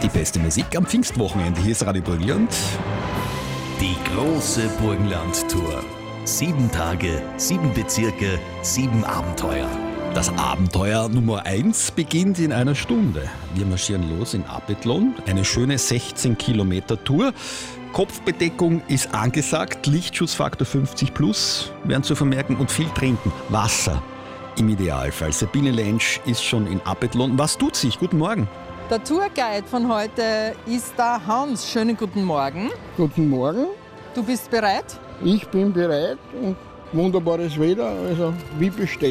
Die beste Musik am Pfingstwochenende. Hier ist Radio Burgenland. Die große Burgenland-Tour. 7 Tage, 7 Bezirke, 7 Abenteuer. Das Abenteuer Nummer 1 beginnt in einer Stunde. Wir marschieren los in Apethlon. Eine schöne 16 Kilometer Tour. Kopfbedeckung ist angesagt, Lichtschutzfaktor 50 plus werden zu vermerken und viel trinken. Wasser im Idealfall. Sabine Lentsch ist schon in Apethlon. Was tut sich? Guten Morgen. Der Tourguide von heute ist der Hans. Schönen guten Morgen. Guten Morgen, Du bist bereit? ich bin bereit und wunderbares Wetter, also wie bestellt.